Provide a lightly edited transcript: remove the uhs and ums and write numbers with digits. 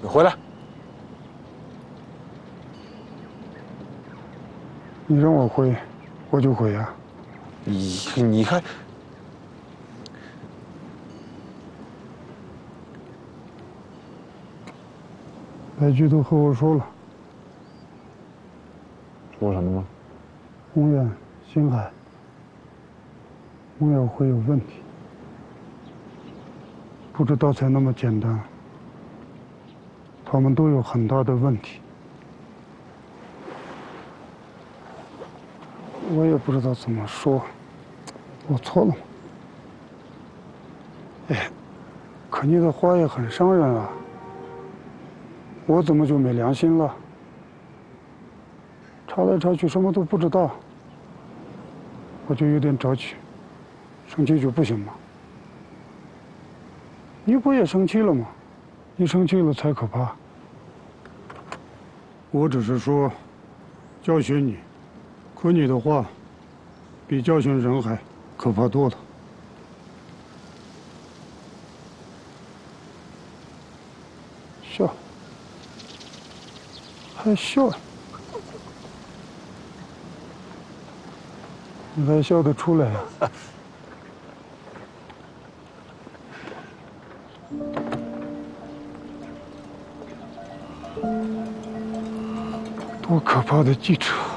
你回来！ 你让我回，我就回啊。 你看， 白局都和我说了， 说什么了？ 宏远、星海、木药会有问题，不知道才那么简单，他们都有很大的问题。我也不知道怎么说，我错了吗？哎，可你的话也很伤人啊，我怎么就没良心了？查来查去什么都不知道，我就有点着急，生气就不行吗？你不也生气了吗？你生气了才可怕。我只是说，教训你，可你的话，比教训人还可怕多了。笑，还笑？你还笑得出来呀？多可怕的记者！